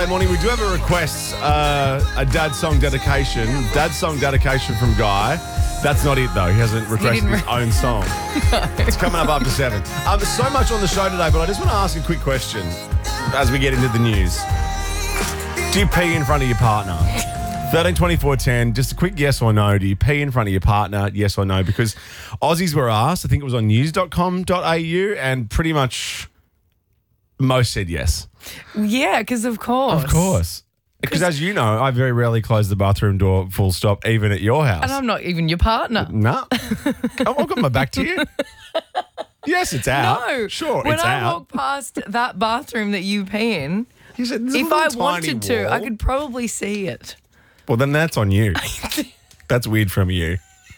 Friday morning. We do have a request, a dad song dedication. Dad song dedication from Guy. That's not it, though. He hasn't requested his own song. No. It's coming up after 7. There's so much on the show today, but I just want to ask a quick question as we get into the news. Do you pee in front of your partner? 13 24 10, just a quick yes or no. Do you pee in front of your partner? Yes or no? Because Aussies were asked, I think it was on news.com.au, and pretty much most said yes. Yeah, because of course. Of course. Because as you know, I very rarely close the bathroom door full stop, even at your house. And I'm not even your partner. No. I've got my back to you. Yes, it's out. No. Sure, when it's I out. walk past that bathroom that you pee in, You said, if I wanted to, I could probably see it. Well, then that's on you. That's weird from you.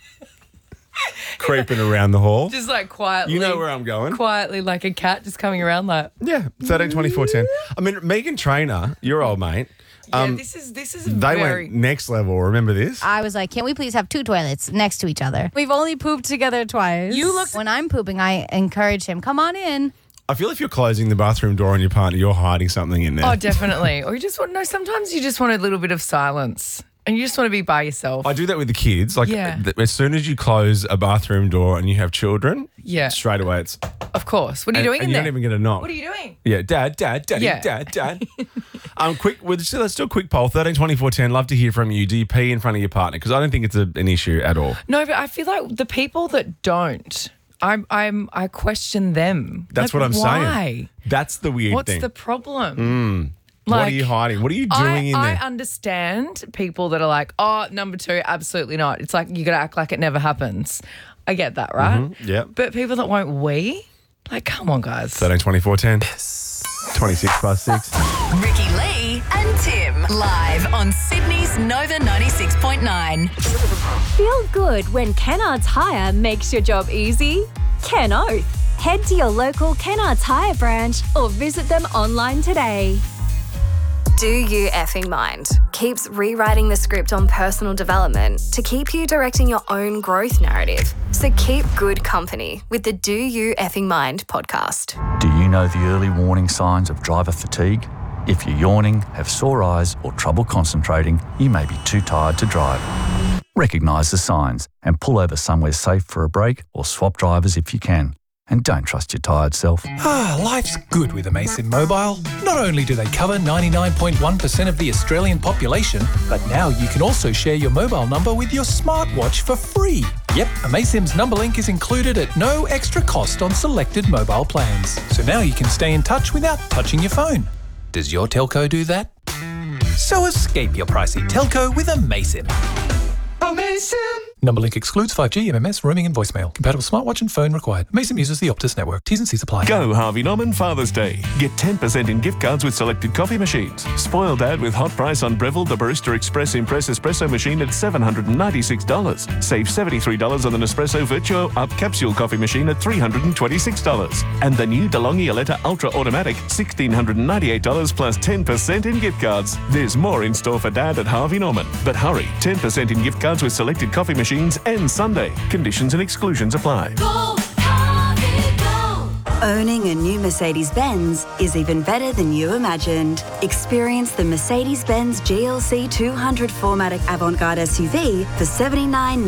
Creeping around the hall. Just like quietly. You know where I'm going. Quietly, like a cat just coming around like. Yeah, 13 24 10. I mean, Megan Trainor, your old mate. Yeah, this is They went next level. Remember this? I was like, can we please have 2 toilets next to each other? We've only pooped together twice. When I'm pooping, I encourage him, come on in. I feel if you're closing the bathroom door on your partner, you're hiding something in there. Oh, definitely. Or you just want, no, sometimes you just want a little bit of silence and you just want to be by yourself. I do that with the kids. Like, as soon as you close a bathroom door and you have children, straight away it's... Of course. What are you doing in there? You don't even get a knock. What are you doing? Yeah, Dad, Daddy, Dad. Let's do a quick poll, 13 24 10. Love to hear from you. Do you pee in front of your partner? Because I don't think it's an issue at all. No, but I feel like the people that don't... I question them. That's what I'm saying. Why? That's the weird thing. What's the problem? What are you hiding? What are you doing in there? I understand people that are like, oh, number 2, absolutely not. It's like you got to act like it never happens. I get that, right? Mm-hmm. Yeah. But people that won't wee, like, come on, guys. 13 24 10. 26 past 6. Ricky Lee and Tim live on Sydney's Nova 96.9. Feel good when Kennards Hire makes your job easy? Ken Oath. Head to your local Kennards Hire branch or visit them online today. Do You Effing Mind keeps rewriting the script on personal development to keep you directing your own growth narrative. So keep good company with the Do You Effing Mind podcast. Do you know the early warning signs of driver fatigue? If you're yawning, have sore eyes or trouble concentrating, you may be too tired to drive. Recognise the signs and pull over somewhere safe for a break or swap drivers if you can. And don't trust your tired self. Life's good with Amasim Mobile. Not only do they cover 99.1% of the Australian population, but now you can also share your mobile number with your smartwatch for free. Yep, Amasim's number link is included at no extra cost on selected mobile plans. So now you can stay in touch without touching your phone. Does your telco do that? So escape your pricey telco with Amasim. Amasim! Number link excludes 5G, MMS, roaming and voicemail. Compatible smartwatch and phone required. Amasim uses the Optus network. T's and C's apply. Go Harvey Norman Father's Day. Get 10% in gift cards with selected coffee machines. Spoil Dad with hot price on Breville the Barista Express Impress Espresso machine at $796. Save $73 on the Nespresso Virtuo Up Capsule coffee machine at $326. And the new DeLonghi Aletta Ultra Automatic, $1,698 plus 10% in gift cards. There's more in store for Dad at Harvey Norman. But hurry, 10% in gift cards with selected coffee machines and Sunday. Conditions and exclusions apply. Go, Harvey, go. Owning a new Mercedes-Benz is even better than you imagined. Experience the Mercedes-Benz GLC 200 4MATIC Avant Garde SUV for $79.99